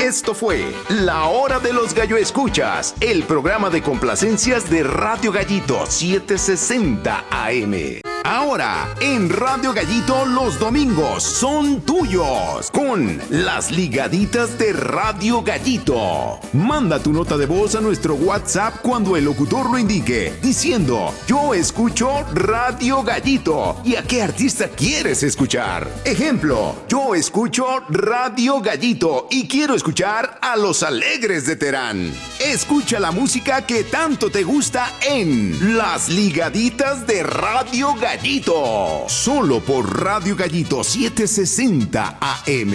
Esto fue La Hora de los Gallo Escuchas, el programa de complacencias de Radio Gallito 760 AM. Ahora, en Radio Gallito los domingos son tuyos, con las ligaditas de Radio Gallito. Manda tu nota de voz a nuestro WhatsApp cuando el locutor lo indique, diciendo: yo escucho Radio Gallito. ¿Y a qué artista quieres escuchar? Ejemplo: yo escucho Radio Gallito y quiero escuchar a Los Alegres de Terán. Escucha la música que tanto te gusta en Las Ligaditas de Radio Gallito, solo por Radio Gallito 760 AM.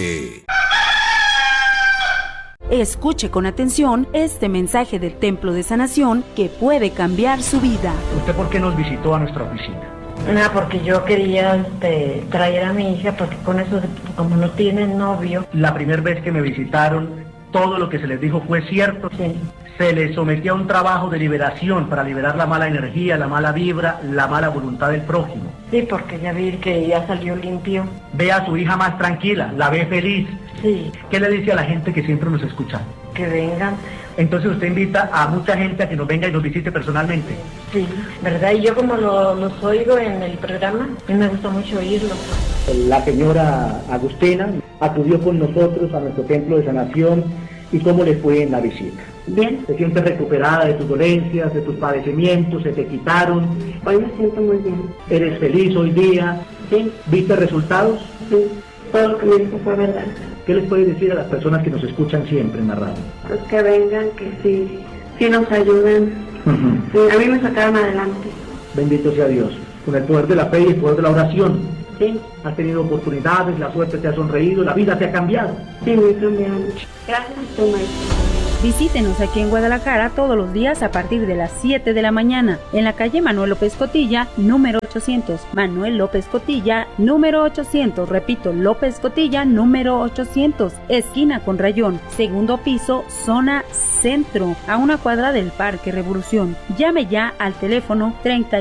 Escuche con atención este mensaje del Templo de Sanación que puede cambiar su vida. ¿Usted por qué nos visitó a nuestra oficina? No, porque yo quería traer a mi hija, porque con eso, como no tienen novio. La primera vez que me visitaron, todo lo que se les dijo fue cierto. Sí. Se les sometió a un trabajo de liberación para liberar la mala energía, la mala vibra, la mala voluntad del prójimo. Sí, porque ya vi que ya salió limpio. Ve a su hija más tranquila, la ve feliz. Sí. ¿Qué le dice a la gente que siempre nos escucha? Que vengan. Entonces usted invita a mucha gente a que nos venga y nos visite personalmente. Sí, ¿verdad? Y yo como los oigo en el programa, a mí me gusta mucho oírlos. La señora Agustina acudió con nosotros a nuestro Templo de Sanación. ¿Y cómo le fue en la visita? Bien. ¿Te sientes recuperada de tus dolencias, de tus padecimientos? ¿Se te quitaron? Hoy me siento muy bien. ¿Eres feliz hoy día? Sí. ¿Viste resultados? Sí. Todo lo que me dijo fue verdad. ¿Qué les puedes decir a las personas que nos escuchan siempre en la radio? Pues que vengan, que sí nos ayuden. Sí, a mí me sacaron adelante. Bendito sea Dios. Con el poder de la fe y el poder de la oración. Sí. Has tenido oportunidades, la suerte te ha sonreído, la vida te ha cambiado. Sí, me ha cambiado mucho. Gracias, tu maestro. Visítenos aquí en Guadalajara todos los días a partir de las 7 de la mañana, en la calle Manuel López Cotilla, número 800. Manuel López Cotilla, número 800. Repito, López Cotilla, número 800. Esquina con Rayón, segundo piso, zona centro, a una cuadra del Parque Revolución. Llame ya al teléfono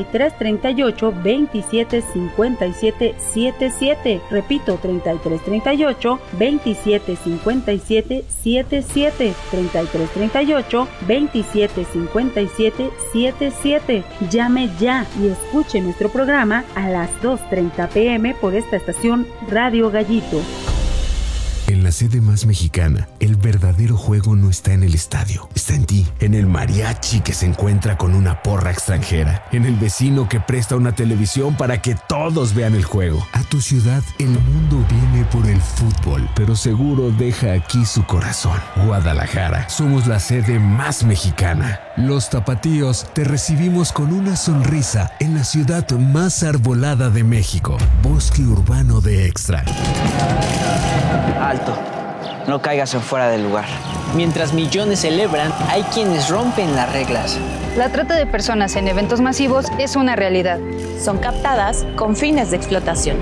3338 27 57 77. Repito, 3338 27 57 77. 3338 27 57 77. Llame ya y escuche nuestro programa a las 2:30 p.m. por esta estación Radio Gallito. En la sede más mexicana, el verdadero juego no está en el estadio, está en ti, en el mariachi que se encuentra con una porra extranjera, en el vecino que presta una televisión para que todos vean el juego. A tu ciudad, el mundo viene por el fútbol, pero seguro deja aquí su corazón. Guadalajara, somos la sede más mexicana. Los tapatíos te recibimos con una sonrisa en la ciudad más arbolada de México, Bosque Urbano de Extra. Alto, no caigas en fuera del lugar. Mientras millones celebran, hay quienes rompen las reglas. La trata de personas en eventos masivos es una realidad. Son captadas con fines de explotación.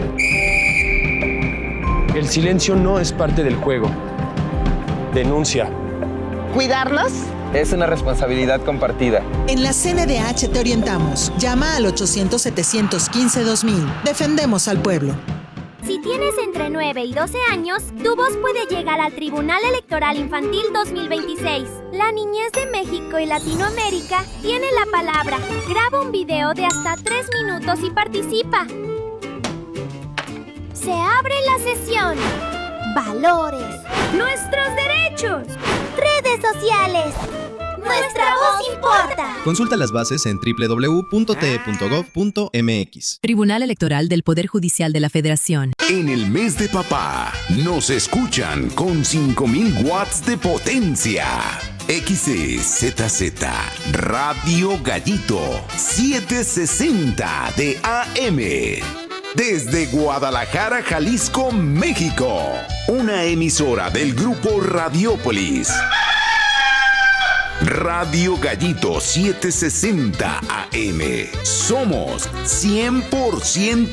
El silencio no es parte del juego. Denuncia. ¿Cuidarlos? Es una responsabilidad compartida. En la CNDH te orientamos. Llama al 800-715-2000. Defendemos al pueblo. Si tienes entre 9 y 12 años, tu voz puede llegar al Tribunal Electoral Infantil 2026. La niñez de México y Latinoamérica tiene la palabra. Graba un video de hasta 3 minutos y participa. Se abre la sesión. Valores. Nuestros derechos. Redes sociales. Nuestra voz importa. Consulta las bases en www.te.gov.mx. Tribunal Electoral del Poder Judicial de la Federación. En el mes de papá, nos escuchan con 5,000 watts de potencia. XCZZ Radio Gallito 760 de AM. Desde Guadalajara, Jalisco, México. Una emisora del grupo Radiópolis. Radio Gallito 760 AM. Somos 100%